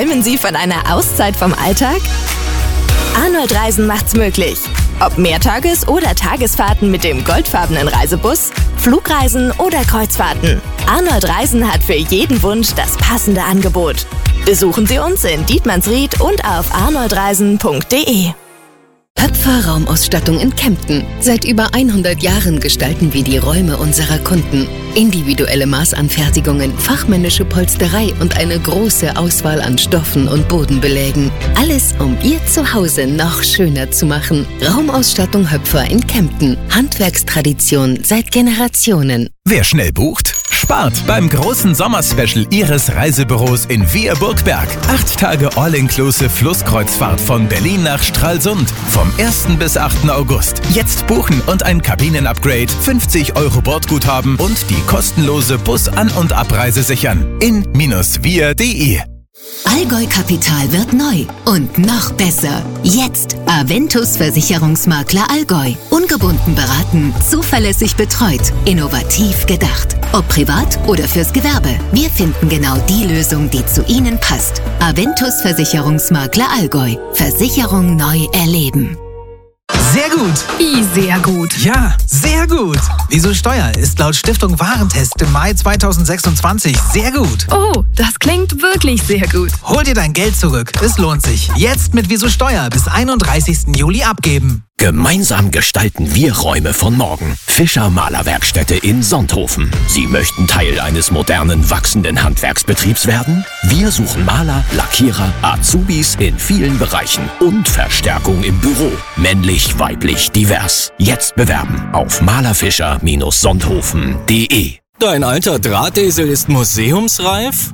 Träumen Sie von einer Auszeit vom Alltag? Arnold Reisen macht's möglich. Ob Mehrtages- oder Tagesfahrten mit dem goldfarbenen Reisebus, Flugreisen oder Kreuzfahrten. Arnold Reisen hat für jeden Wunsch das passende Angebot. Besuchen Sie uns in Dietmannsried und auf arnoldreisen.de. Höpfer Raumausstattung in Kempten. Seit über 100 Jahren gestalten wir die Räume unserer Kunden. Individuelle Maßanfertigungen, fachmännische Polsterei und eine große Auswahl an Stoffen und Bodenbelägen. Alles, um Ihr Zuhause noch schöner zu machen. Raumausstattung Höpfer in Kempten. Handwerkstradition seit Generationen. Wer schnell bucht, spart beim großen Sommerspecial Ihres Reisebüros in Wehr-Burgberg. 8 Tage All-Inclusive Flusskreuzfahrt von Berlin nach Stralsund vom 1. bis 8. August. Jetzt buchen und ein Kabinenupgrade, 50 € Bordguthaben und die kostenlose Bus-An- und Abreise sichern. in-wir.de. Allgäu Kapital wird neu und noch besser. Jetzt Aventus Versicherungsmakler Allgäu. Ungebunden beraten, zuverlässig betreut, innovativ gedacht. Ob privat oder fürs Gewerbe. Wir finden genau die Lösung, die zu Ihnen passt. Aventus Versicherungsmakler Allgäu. Versicherung neu erleben. Sehr gut. Wie sehr gut? Ja, sehr gut. Wieso Steuer ist laut Stiftung Warentest im Mai 2026 sehr gut. Oh, das klingt wirklich sehr gut. Hol dir dein Geld zurück. Es lohnt sich. Jetzt mit Wieso Steuer bis 31. Juli abgeben. Gemeinsam gestalten wir Räume von morgen. Fischer Malerwerkstätte in Sonthofen. Sie möchten Teil eines modernen, wachsenden Handwerksbetriebs werden? Wir suchen Maler, Lackierer, Azubis in vielen Bereichen und Verstärkung im Büro. Männlich, weiblich, divers. Jetzt bewerben auf malerfischer-sonthofen.de. Dein alter Drahtesel ist museumsreif?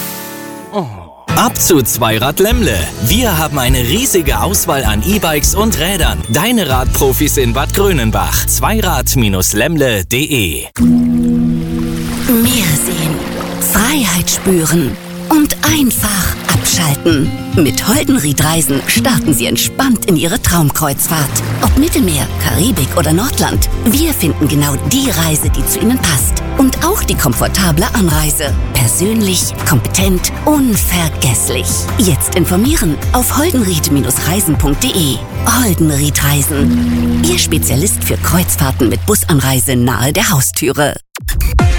Ab zu Zweirad Lemmle. Wir haben eine riesige Auswahl an E-Bikes und Rädern. Deine Radprofis in Bad Grönenbach. Zweirad-lemmle.de. Meer sehen, Freiheit spüren und einfach abschalten. Mit Holdenried Reisen starten Sie entspannt in Ihre Traumkreuzfahrt. Ob Mittelmeer, Karibik oder Nordland, wir finden genau die Reise, die zu Ihnen passt. Und auch die komfortable Anreise. Persönlich, kompetent, unvergesslich. Jetzt informieren auf holdenried-reisen.de. Holdenried Reisen. Ihr Spezialist für Kreuzfahrten mit Busanreise nahe der Haustüre.